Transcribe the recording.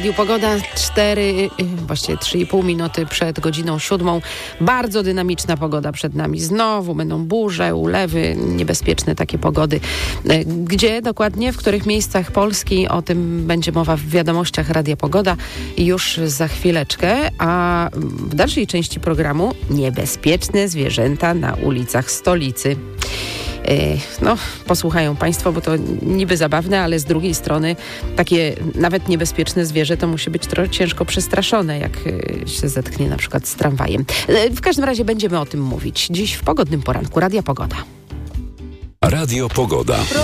Pogoda 3,5 minuty przed godziną 7. Bardzo dynamiczna pogoda przed nami. Znowu będą burze, ulewy, niebezpieczne takie pogody. Gdzie dokładnie, w których miejscach Polski, o tym będzie mowa w wiadomościach Radia Pogoda już za chwileczkę. A w dalszej części programu niebezpieczne zwierzęta na ulicach stolicy. Posłuchają Państwo, bo to niby zabawne, ale z drugiej strony takie nawet niebezpieczne zwierzę to musi być trochę ciężko przestraszone, jak się zetknie na przykład z tramwajem. W każdym razie będziemy o tym mówić dziś w Pogodnym Poranku Radia Pogoda. Radio Pogoda.